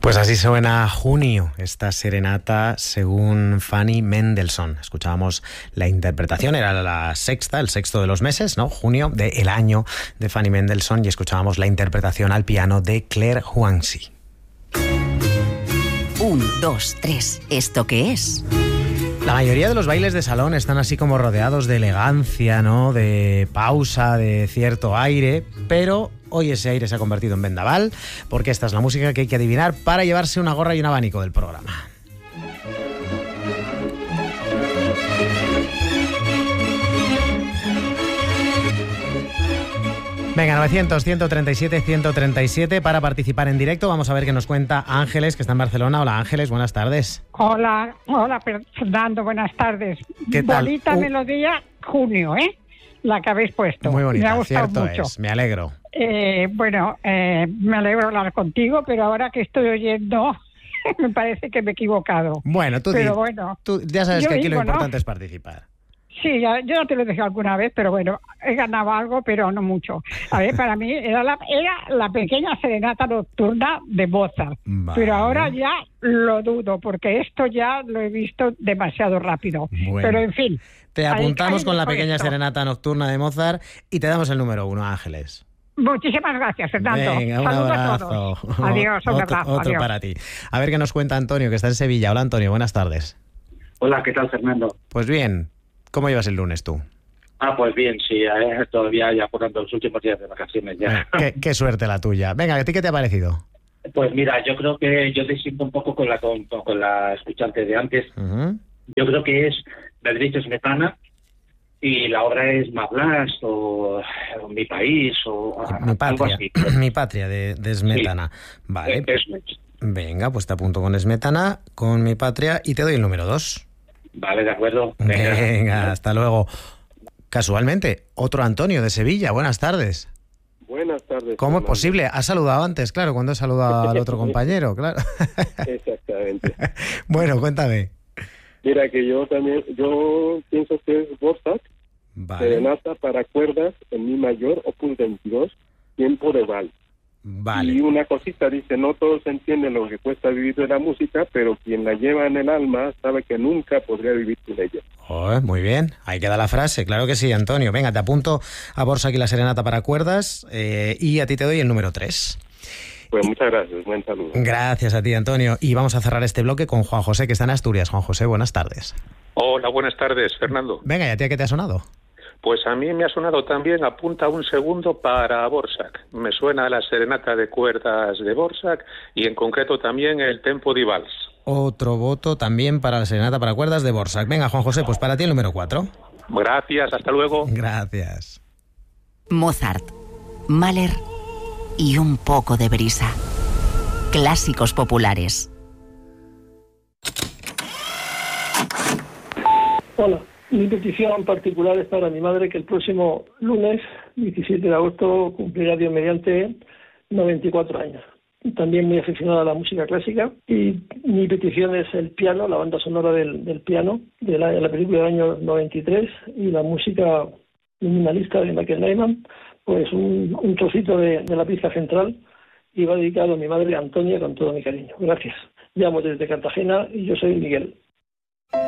Pues así suena Junio, esta serenata según Fanny Mendelssohn. Escuchábamos la interpretación, era la sexta, el sexto de los meses, ¿no? Junio del año de Fanny Mendelssohn, y escuchábamos la interpretación al piano de Claire Juancy. 1, 2, 3, ¿esto qué es? La mayoría de los bailes de salón están así como rodeados de elegancia, ¿no? De pausa, de cierto aire, pero hoy ese aire se ha convertido en vendaval, porque esta es la música que hay que adivinar para llevarse una gorra y un abanico del programa. Venga, 900-137-137 para participar en directo. Vamos a ver qué nos cuenta Ángeles, que está en Barcelona. Hola, Ángeles, buenas tardes. Hola, Fernando, buenas tardes. ¿Qué tal? Bonita melodía, Junio, la que habéis puesto. Muy bonita, me ha gustado cierto mucho. Es, me alegro. Me alegro hablar contigo, pero ahora que estoy oyendo, me parece que me he equivocado. Bueno, tú ya sabes que aquí lo importante es participar. Sí, yo ya te lo dije alguna vez, pero bueno, he ganado algo, pero no mucho. A ver, para mí era la pequeña serenata nocturna de Mozart. Vale. Pero ahora ya lo dudo, porque esto ya lo he visto demasiado rápido. Bueno, pero en fin. Te apuntamos con la pequeña serenata nocturna de Mozart y te damos el número 1, Ángeles. Muchísimas gracias, Fernando. Venga, un saludos abrazo. A todos. Adiós, otro adiós. Para ti. A ver qué nos cuenta Antonio, que está en Sevilla. Hola, Antonio, buenas tardes. Hola, ¿qué tal, Fernando? Pues bien. ¿Cómo llevas el lunes tú? Pues bien, sí, todavía ya por los últimos días de vacaciones ya. Qué suerte la tuya. Venga, ¿a ti qué te ha parecido? Pues mira, yo creo que yo te siento un poco con la escuchante de antes. Uh-huh. Yo creo que es Bedřich Smetana y la obra es Mablas o Mi País o algo así. Mi patria de Smetana. Sí. Vale. Venga, pues te apunto con Smetana, con Mi patria y te doy el número 2. Vale, de acuerdo. Venga, hasta luego. Casualmente, otro Antonio de Sevilla. Buenas tardes. Buenas tardes. ¿Cómo es posible? ¿Has saludado antes? Claro, cuando he saludado al otro compañero, claro. Exactamente. Bueno, cuéntame. Mira, que yo pienso que es Dvořák, vale. Serenata para cuerdas en Mi mayor, opus 22, tiempo de vals. Vale. Y una cosita, dice, no todos entienden lo que cuesta vivir de la música, pero quien la lleva en el alma sabe que nunca podría vivir sin ella. Muy bien, ahí queda la frase, claro que sí, Antonio. Venga, te apunto a Dvořák y la serenata para cuerdas y a ti te doy el número 3. Pues muchas gracias, buen saludo. Gracias a ti, Antonio. Y vamos a cerrar este bloque con Juan José, que está en Asturias. Juan José, buenas tardes. Hola, buenas tardes, Fernando. Venga, ¿y a ti qué te ha sonado? Pues a mí me ha sonado también, apunta un segundo, para Dvořák. Me suena la serenata de cuerdas de Dvořák y en concreto también el tempo di vals. Otro voto también para la serenata para cuerdas de Dvořák. Venga, Juan José, pues para ti el número 4. Gracias, hasta luego. Gracias. Mozart, Mahler y un poco de brisa. Clásicos populares. Hola. Mi petición particular es para mi madre, que el próximo lunes, 17 de agosto, cumplirá Dios mediante 94 años. También muy aficionada a la música clásica. Y mi petición es el piano, la banda sonora del piano, de la película del año 93, y la música minimalista de Michael Nyman, pues un trocito de la pista central, y va dedicado a mi madre Antonia con todo mi cariño. Gracias. Llamo desde Cartagena y yo soy Miguel.